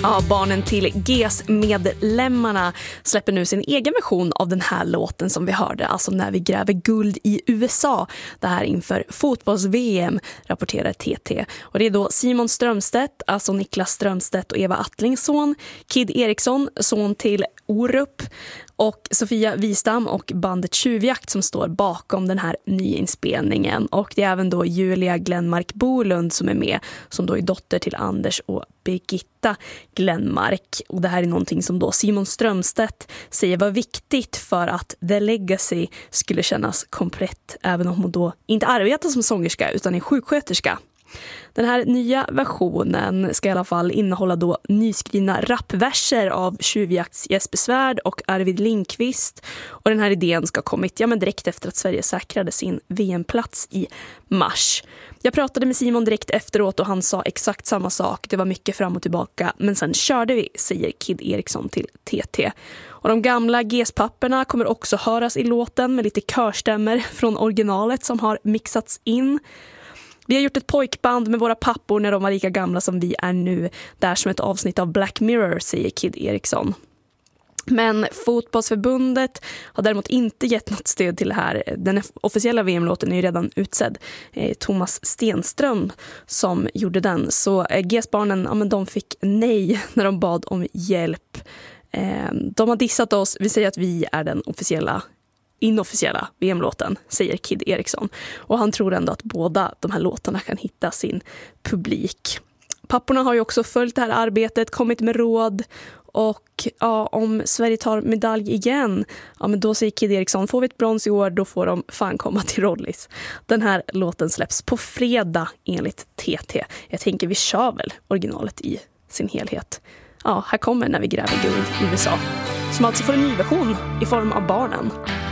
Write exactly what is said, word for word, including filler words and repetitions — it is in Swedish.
Ja, barnen till G E S-medlemmarna släpper nu sin egen version av den här låten som vi hörde, alltså När vi gräver guld i U S A. Det här inför fotbolls-V M, rapporterar T T. Och det är då Simon Strömstedt, alltså Niklas Strömstedt och Eva Attlings son, Kid Eriksson, son till Orup, och Sofia Wistam och bandet Tjuvjakt som står bakom den här nyinspelningen. Och det är även då Julia Glenmark Bolund som är med, som då är dotter till Anders och Birgitta Glenmark. Och det här är någonting som då Simon Strömstedt säger var viktigt för att The Legacy skulle kännas komplett, även om hon då inte arbetar som sångerska utan är sjuksköterska. Den här nya versionen ska i alla fall innehålla då nyskrivna rapverser av Tjuvjakts Jesper Svärd och Arvid Lindqvist. Och den här idén ska ha kommit ja, men direkt efter att Sverige säkrade sin V M-plats i mars. Jag pratade med Simon direkt efteråt och han sa exakt samma sak. Det var mycket fram och tillbaka, men sen körde vi, säger Kid Eriksson till T T. Och de gamla G E S-papperna kommer också höras i låten med lite körstämmer från originalet som har mixats in. Vi har gjort ett pojkband med våra pappor när de var lika gamla som vi är nu. Där som ett avsnitt av Black Mirror, säger Kid Eriksson. Men fotbollsförbundet har däremot inte gett något stöd till det här. Den officiella V M-låten är ju redan utsedd. Eh, Thomas Stenström som gjorde den. Så eh, G E S-barnen, ja, men de fick nej när de bad om hjälp. Eh, de har dissat oss. Vi säger att vi är den officiella inofficiella V M-låten, säger Kid Eriksson. Och han tror ändå att båda de här låtarna kan hitta sin publik. Papporna har ju också följt det här arbetet, kommit med råd. Och ja, om Sverige tar medalj igen, ja, men då säger Kid Eriksson, får vi ett brons i år, då får de fan komma till Rollis. Den här låten släpps på fredag enligt T T. Jag tänker vi kör väl originalet i sin helhet. Ja, här kommer När vi gräver guld i U S A. Som alltså får en ny version i form av barnen.